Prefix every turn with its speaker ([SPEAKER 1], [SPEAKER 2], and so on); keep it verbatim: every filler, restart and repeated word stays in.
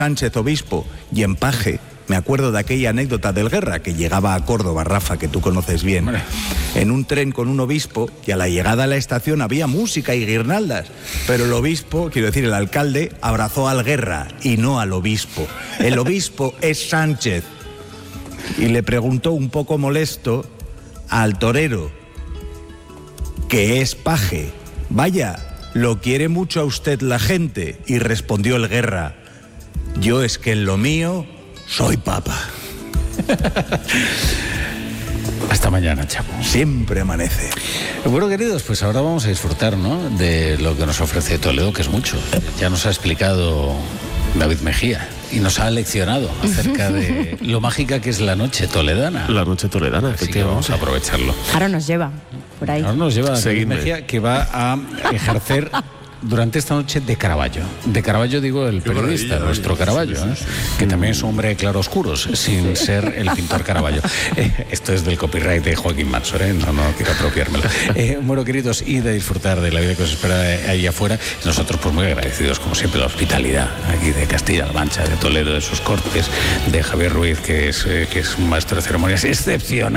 [SPEAKER 1] Sánchez obispo y en paje. Me acuerdo de aquella anécdota del Guerra, que llegaba a Córdoba, Rafa, que tú conoces bien, en un tren con un obispo, y a la llegada a la estación había música y guirnaldas, pero el obispo, quiero decir, el alcalde, abrazó al Guerra y no al obispo. El obispo es Sánchez. Y le preguntó un poco molesto al torero, que es paje: vaya, ¿lo quiere mucho a usted la gente? Y respondió el Guerra: yo es que en lo mío soy papa.
[SPEAKER 2] Hasta mañana, Chapo.
[SPEAKER 1] Siempre amanece.
[SPEAKER 2] Bueno, queridos, pues ahora vamos a disfrutar, ¿no?, de lo que nos ofrece Toledo, que es mucho. Ya nos ha explicado David Mejía y nos ha leccionado acerca de lo mágica que es la noche toledana.
[SPEAKER 3] La noche toledana,
[SPEAKER 2] Así que
[SPEAKER 3] efectivamente.
[SPEAKER 2] vamos a aprovecharlo.
[SPEAKER 4] Ahora nos lleva por ahí.
[SPEAKER 2] Ahora nos lleva David
[SPEAKER 3] Seguidme.
[SPEAKER 2] Mejía, que va a ejercer durante esta noche de Caravaggio. De Caravaggio, digo, el periodista,
[SPEAKER 3] maravilla,
[SPEAKER 2] nuestro
[SPEAKER 3] sí,
[SPEAKER 2] Caravaggio,
[SPEAKER 3] sí,
[SPEAKER 2] ¿eh?
[SPEAKER 3] sí, sí.
[SPEAKER 2] Que también es un hombre de claroscuros, sin ser el pintor Caravaggio. Eh, esto es del copyright de Joaquín Mansor, ¿eh? No, no quiero apropiármelo. Eh, bueno, queridos, id a disfrutar de la vida que os espera ahí afuera. Nosotros, pues muy agradecidos, como siempre, la hospitalidad aquí de Castilla-La Mancha, de Toledo, de sus cortes, de Javier Ruiz, que es, eh, que es un maestro de ceremonias excepcional.